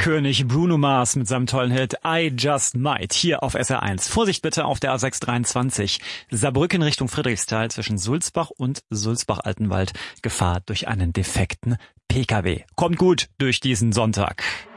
König Bruno Mars mit seinem tollen Hit I Just Might hier auf SR1. Vorsicht bitte auf der A623. Saarbrücken Richtung Friedrichsthal zwischen Sulzbach und Sulzbach-Altenwald. Gefahr durch einen defekten PKW. Kommt gut durch diesen Sonntag.